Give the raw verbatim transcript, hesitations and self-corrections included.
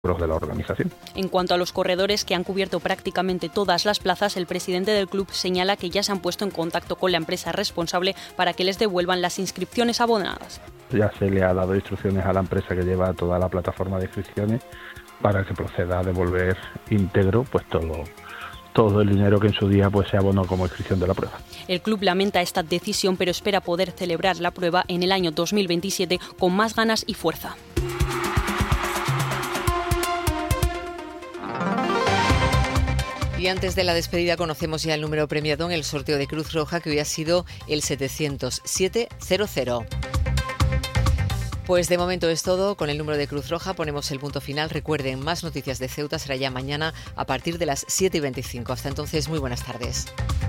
de la organización. En cuanto a los corredores que han cubierto prácticamente todas las plazas, el presidente del club señala que ya se han puesto en contacto con la empresa responsable para que les devuelvan las inscripciones abonadas. Ya se le ha dado instrucciones a la empresa que lleva toda la plataforma de inscripciones para que proceda a devolver íntegro pues todo, todo el dinero que en su día pues se abonó como inscripción de la prueba. El club lamenta esta decisión, pero espera poder celebrar la prueba en el año dos mil veintisiete con más ganas y fuerza. Y antes de la despedida conocemos ya el número premiado en el sorteo de Cruz Roja, que hoy ha sido el setecientos siete cero cero. Pues de momento es todo. Con el número de Cruz Roja ponemos el punto final. Recuerden, más noticias de Ceuta será ya mañana a partir de las siete y veinticinco. Hasta entonces, muy buenas tardes.